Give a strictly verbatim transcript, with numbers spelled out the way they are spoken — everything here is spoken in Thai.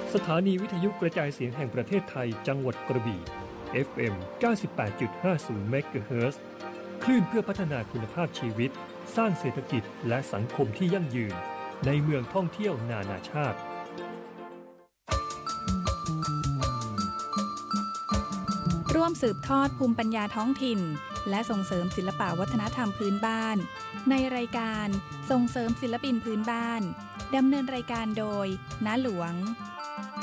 สถานีวิทยุกระจายเสียงแห่งประเทศไทยจังหวัดกระบี่ เอฟ เอ็ม เก้าสิบแปดจุดห้าศูนย์ เมกะเฮิรตซ์ คลื่นเพื่อพัฒนาคุณภาพชีวิตสร้างเศรษฐกิจและสังคมที่ยั่งยืนในเมืองท่องเที่ยวนานาชาติร่วมสืบทอดภูมิปัญญาท้องถิ่นและส่งเสริมศิลปวัฒนธรรมพื้นบ้านในรายการส่งเสริมศิลปินพื้นบ้านดำเนินรายการโดยน้าหลวง